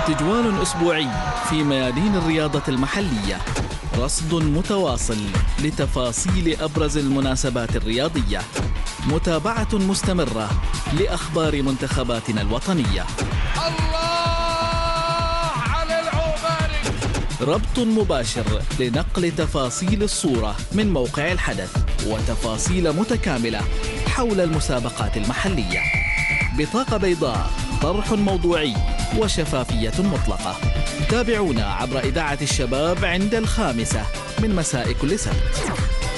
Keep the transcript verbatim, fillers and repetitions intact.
استجوال أسبوعي في ميادين الرياضة المحلية، رصد متواصل لتفاصيل أبرز المناسبات الرياضية، متابعة مستمرة لأخبار منتخباتنا الوطنية. الله على العوباري. ربط مباشر لنقل تفاصيل الصورة من موقع الحدث وتفاصيل متكاملة حول المسابقات المحلية. بطاقة بيضاء، طرح موضوعي وشفافية مطلقة. تابعونا عبر إذاعة الشباب عند الخامسة من مساء كل سبت.